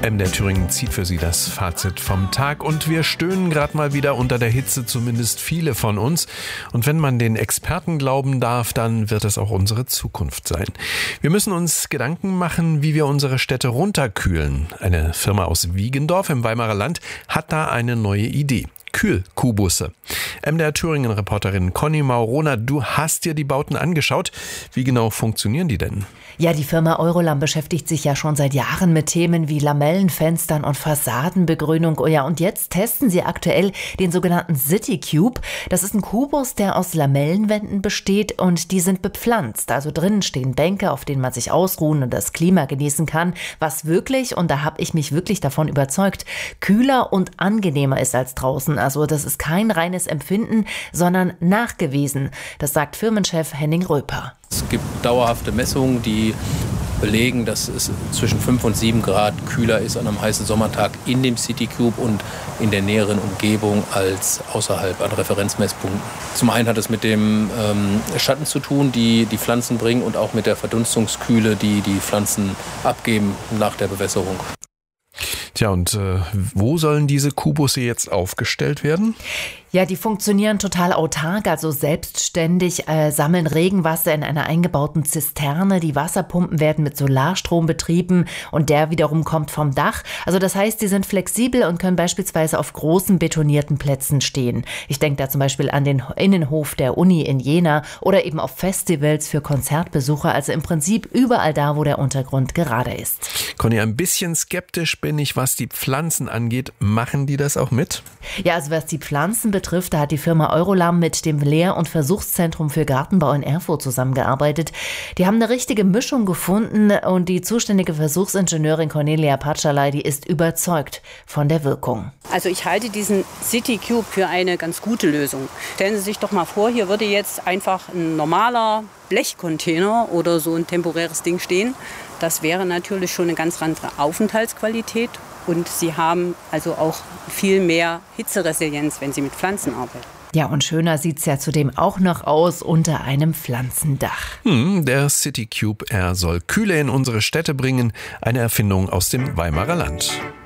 MDR Thüringen zieht für Sie das Fazit vom Tag und wir stöhnen gerade mal wieder unter der Hitze, zumindest viele von uns. Und wenn man den Experten glauben darf, dann wird es auch unsere Zukunft sein. Wir müssen uns Gedanken machen, wie wir unsere Städte runterkühlen. Eine Firma aus Wiegendorf im Weimarer Land hat da eine neue Idee. Kühlkuhbusse. MDR Thüringen-Reporterin Conny Maurona, du hast dir die Bauten angeschaut. Wie genau funktionieren die denn? Ja, die Firma Eurolam beschäftigt sich ja schon seit Jahren mit Themen wie Lamellenfenstern und Fassadenbegrünung. Oh ja, und jetzt testen sie aktuell den sogenannten City Cube. Das ist ein Kubus, der aus Lamellenwänden besteht und die sind bepflanzt. Also drinnen stehen Bänke, auf denen man sich ausruhen und das Klima genießen kann, was wirklich, und da habe ich mich wirklich davon überzeugt, kühler und angenehmer ist als draußen. Also das ist kein reines Empfinden, sondern nachgewiesen. Das sagt Firmenchef Henning Röper. Es gibt dauerhafte Messungen, die belegen, dass es zwischen 5 und 7 Grad kühler ist an einem heißen Sommertag in dem City Cube und in der näheren Umgebung als außerhalb an Referenzmesspunkten. Zum einen hat es mit dem Schatten zu tun, die die Pflanzen bringen, und auch mit der Verdunstungskühle, die die Pflanzen abgeben nach der Bewässerung. Tja, und wo sollen diese Kuhbusse jetzt aufgestellt werden? Ja, die funktionieren total autark, also selbstständig, sammeln Regenwasser in einer eingebauten Zisterne. Die Wasserpumpen werden mit Solarstrom betrieben und der wiederum kommt vom Dach. Also das heißt, sie sind flexibel und können beispielsweise auf großen betonierten Plätzen stehen. Ich denke da zum Beispiel an den Innenhof der Uni in Jena oder eben auf Festivals für Konzertbesucher. Also im Prinzip überall da, wo der Untergrund gerade ist. Conny, ein bisschen skeptisch bin ich, was die Pflanzen angeht. Machen die das auch mit? Ja, also was die Pflanzen betrifft, da hat die Firma Eurolam mit dem Lehr- und Versuchszentrum für Gartenbau in Erfurt zusammengearbeitet. Die haben eine richtige Mischung gefunden und die zuständige Versuchsingenieurin Cornelia Patschalay, die ist überzeugt von der Wirkung. Also ich halte diesen City Cube für eine ganz gute Lösung. Stellen Sie sich doch mal vor, hier würde jetzt einfach ein normaler Blechcontainer oder so ein temporäres Ding stehen. Das wäre natürlich schon eine ganz andere Aufenthaltsqualität. Und Sie haben also auch viel mehr Hitzeresilienz, wenn Sie mit Pflanzen arbeiten. Ja, und schöner sieht's ja zudem auch noch aus unter einem Pflanzendach. Der City Cube, er soll Kühle in unsere Städte bringen. Eine Erfindung aus dem Weimarer Land.